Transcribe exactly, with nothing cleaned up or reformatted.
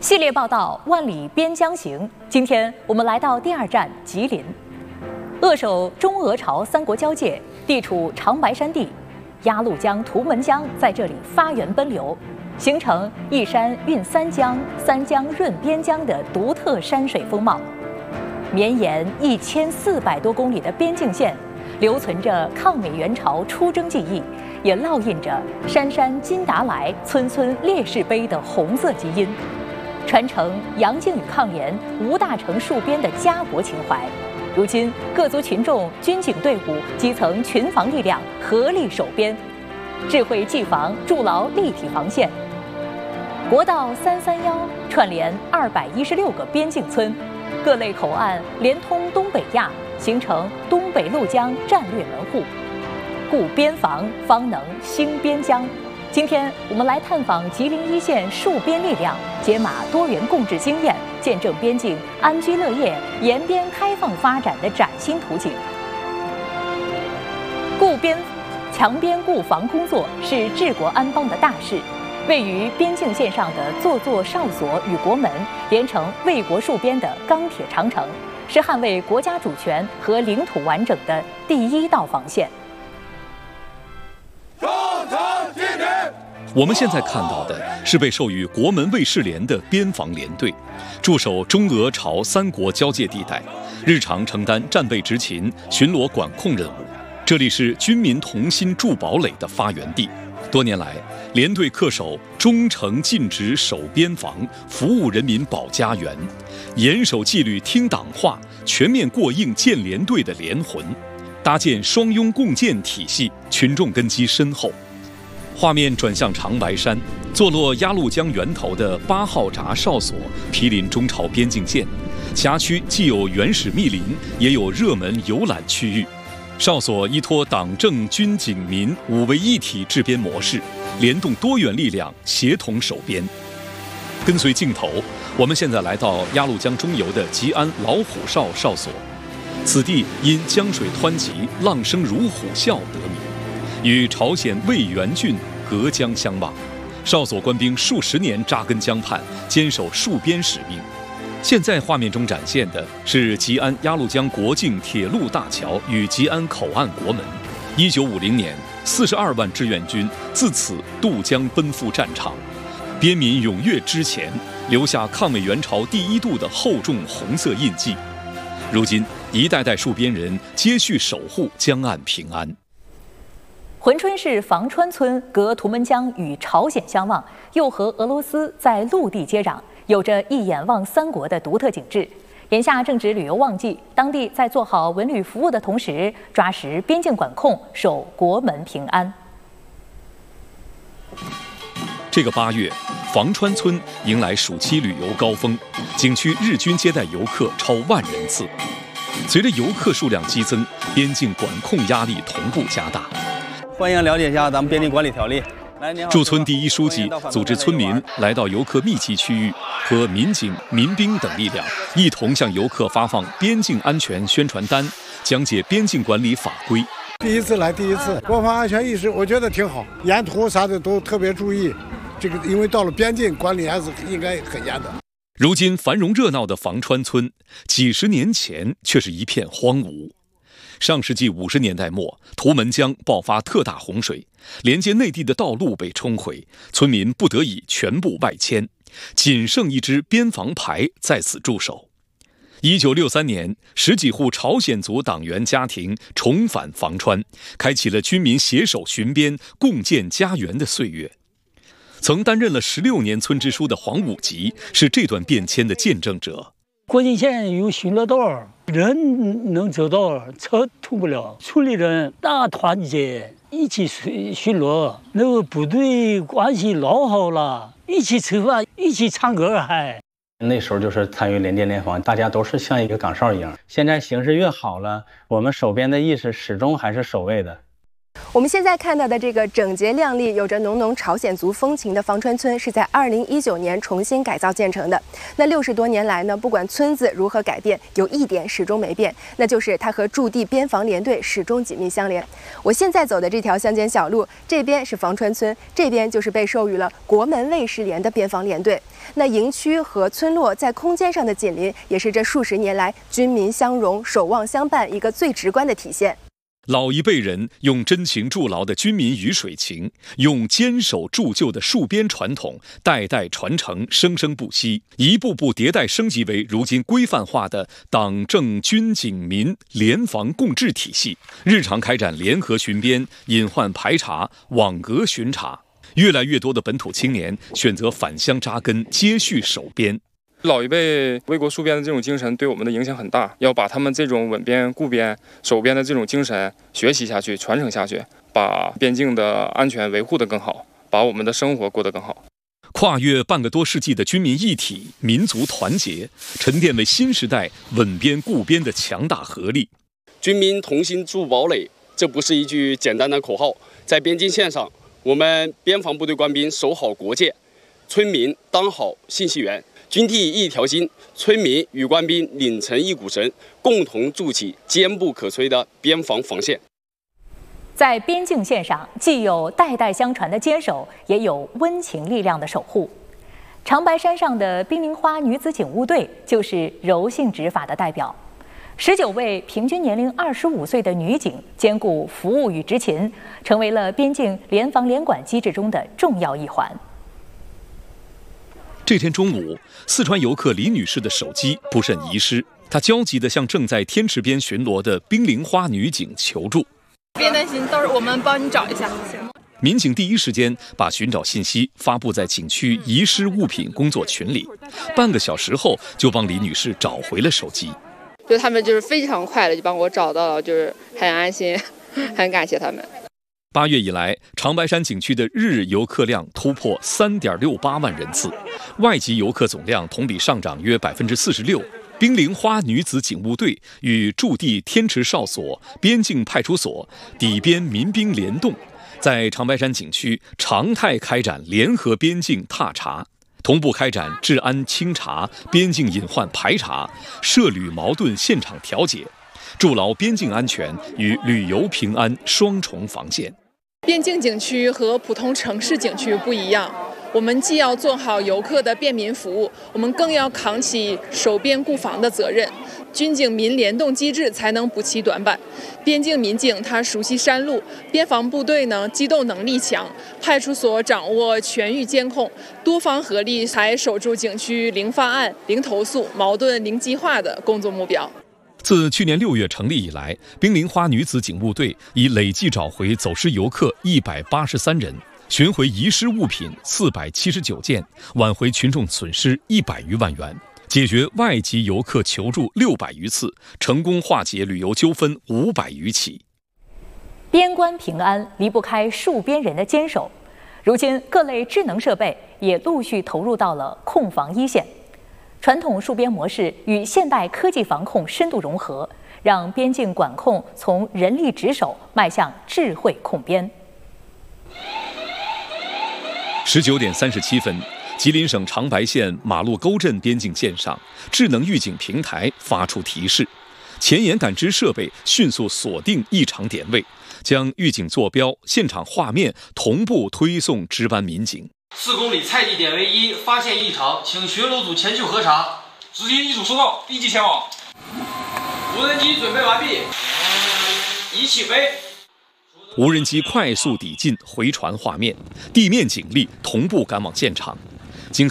系列报道《万里边疆行》，今天我们来到第二站吉林。扼守中俄朝三国交界，地处长白山地，鸭绿江、图们江在这里发源奔流，形成一山蕴三江、三江润边疆的独特山水风貌。绵延一千四百多公里的边境线，留存着抗美援朝出征记忆，也烙印着山山金达莱、村村烈士碑的红色基因。传承杨靖宇抗联、吴大成戍边的家国情怀。如今，各族群众、军警队伍、基层群防力量合力守边，智慧计防，筑牢立体防线。国道三三幺串联二百一十六个边境村，各类口岸连通东北亚，形成东北陆江战略门户。固边防，方能兴边疆。今天我们来探访吉林一线戍边力量，解码多元共治经验，见证边境安居乐业、沿边开放发展的崭新图景。固边、强边固防工作是治国安邦的大事。位于边境线上的座座哨所与国门，连成为国戍边的钢铁长城，是捍卫国家主权和领土完整的第一道防线。 我们现在看到的是被授予国门卫士连的边防连队，驻守中俄朝三国交界地带，日常承担战备执勤、巡逻管控任务。这里是军民同心筑堡垒的发源地。多年来，连队恪守忠诚尽职守边防、服务人民保家园，严守纪律听党话，全面过硬建连队的连魂，搭建双拥共建体系，群众根基深厚。画面转向长白山，坐落鸭绿江源头的八号闸哨所毗邻中朝边境线，辖区既有原始密林，也有热门游览区域。哨所依托党政军警民五位一体治边模式，联动多元力量，协同守边。跟随镜头，我们现在来到鸭绿江中游的吉安老虎哨哨所，此地因江水湍急，浪声如虎啸得名。与朝鲜渭源郡隔江相望，哨所官兵数十年扎根江畔，坚守戍边使命。现在画面中展现的是吉安鸭绿江国境铁路大桥与吉安口岸国门。一九五零年，四十二万志愿军自此渡江奔赴战场，边民踊跃支前，留下抗美援朝第一渡的厚重红色印记。如今，一代代戍边人接续守护江岸平安。 珲春市房川村隔图们江与朝鲜相望，又和俄罗斯在陆地接壤，有着一眼望三国的独特景致。眼下正值旅游旺季，当地在做好文旅服务的同时，抓实边境管控，守国门平安。 这个八月，房川村迎来暑期旅游高峰，景区日均接待游客超万人次。随着游客数量激增，边境管控压力同步加大。 欢迎了解一下咱们边境管理条例。来，您好。 驻村第一书记组织村民来到游客密集区域，和民警、民兵等力量一同向游客发放边境安全宣传单，讲解边境管理法规。 第一次来，第一次，国防安全意识我觉得挺好，沿途啥的都特别注意。这个因为到了边境，管理还是应该很严的。 如今繁荣热闹的房川村，几十年前却是一片荒芜。上世纪五十年代末，图们江爆发特大洪水，连接内地的道路被冲毁，村民不得已全部外迁，仅剩一支边防排在此驻守。一九六三年，十几户朝鲜族党员家庭重返房川，开启了军民携手巡边、共建家园的岁月。曾担任了十六年村支书的黄武吉是这段变迁的见证者。 国境线有巡逻道，人能走到，车通不了。村里人大团结，一起巡逻，那个部队关系老好了，一起吃饭，一起唱歌还。 那时候就是参与联电联防，大家都是像一个岗哨一样。现在形势越好了，我们守边的意识始终还是守卫的。 我们现在看到的这个整洁亮丽、有着浓浓朝鲜族风情的房川村，是在二零一九年重新改造建成的。那六十多年来呢，不管村子如何改变，有一点始终没变，那就是它和驻地边防连队始终紧密相连。我现在走的这条乡间小路，这边是房川村，这边就是被授予了国门卫士连的边防连队。那营区和村落在空间上的紧邻，也是这数十年来军民相融、守望相伴一个最直观的体现。 老一辈人用真情筑牢的军民鱼水情，用坚守铸就的戍边传统，代代传承，生生不息，一步步迭代升级为如今规范化的党政军警民联防共治体系，日常开展联合巡边、隐患排查、网格巡查。越来越多的本土青年选择返乡扎根，接续守边。 老一辈为国戍边的这种精神对我们的影响很大，要把他们这种稳边固边守边的这种精神学习下去，传承下去，把边境的安全维护得更好，把我们的生活过得更好。 跨越半个多世纪的军民一体、民族团结，沉淀为新时代稳边固边的强大合力。 军民同心筑堡垒，这不是一句简单的口号。在边境线上，我们边防部队官兵守好国界，村民当好信息源。军地一条心，村民与官兵拧成一股绳，共同筑起坚不可摧的边防防线。 在边境线上，既有代代相传的坚守，也有温情力量的守护。长白山上的冰凌花女子警务队就是柔性执法的代表。十九位平均年龄二十五岁的女警，兼顾服务与执勤，成为了边境联防联管机制中的重要一环。 这天中午，四川游客李女士的手机不慎遗失，她焦急地向正在天池边巡逻的冰凌花女警求助。 别担心，到时候我们帮你找一下。 民警第一时间把寻找信息发布在景区遗失物品工作群里，半个小时后就帮李女士找回了手机。 就他们就是非常快的就帮我找到了，就是很安心，很感谢他们。 八月以来，长白山景区的日游客量突破三点六八万人次，外籍游客总量同比上涨约百分之四十六。冰凌花女子警务队与驻地天池哨所、边境派出所、底边民兵联动，在长白山景区常态开展联合边境踏查，同步开展治安清查、边境隐患排查、涉旅矛盾现场调解，筑牢边境安全与旅游平安双重防线。 边境景区和普通城市景区不一样，我们既要做好游客的便民服务，我们更要扛起守边固防的责任。军警民联动机制才能补齐短板。边境民警他熟悉山路，边防部队呢机动能力强，派出所掌握全域监控，多方合力才守住景区零犯案、零投诉、矛盾零激化的工作目标。 自去年六月成立以来，冰凌花女子警务队已累计找回走失游客一百八十三人，寻回遗失物品四百七十九件，挽回群众损失一百余万元，解决外籍游客求助六百余次，成功化解旅游纠纷五百余起。 边关平安离不开戍边人的坚守，如今各类智能设备也陆续投入到了控防一线。传统戍边模式与现代科技防控深度融合，让边境管控从人力值守迈向智慧控边。 十九点三十七分，吉林省长白县马路沟镇边境线上，智能预警平台发出提示，前沿感知设备迅速锁定异常点位，将预警坐标、现场画面同步推送值班民警。 四公里菜地点位一，发现异常，请巡逻组前去核查。执行一组收到，立即前往。无人机准备完毕，已起飞。 无人机快速抵近，回传画面，地面警力同步赶往现场。